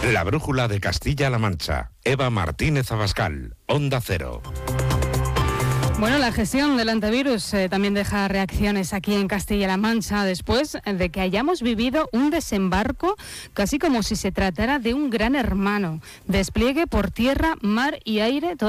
La brújula de Castilla-La Mancha. Eva Martínez Abascal, Onda Cero. Bueno, la gestión del antivirus también deja reacciones aquí en Castilla-La Mancha después de que hayamos vivido un desembarco casi como si se tratara de un gran hermano. Despliegue por tierra, mar y aire.